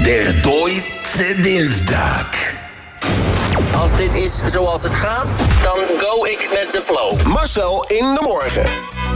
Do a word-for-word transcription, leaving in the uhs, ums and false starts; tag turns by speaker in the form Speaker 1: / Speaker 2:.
Speaker 1: Der Deutsche Dinsdag.
Speaker 2: Als dit is zoals het gaat, dan go ik met de flow.
Speaker 3: Marcel in de morgen.